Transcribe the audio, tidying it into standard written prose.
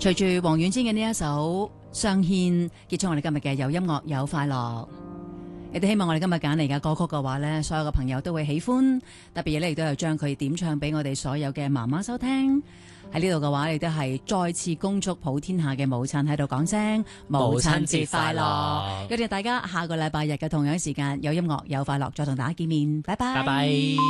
隨住黃婉之嘅呢一首相牽，結束我哋今日嘅有音樂有快樂。亦都希望我哋今日揀嚟嘅歌曲嘅話呢，所有嘅朋友都會喜歡，特別亦都有將佢點唱俾我哋所有嘅媽媽收聽。喺呢度嘅話，亦都係再次恭祝普天下嘅母親喺度講聲母親節快樂。約定大家下個禮拜日嘅同樣時間有音樂有快樂再同大家見面，拜拜。 拜拜。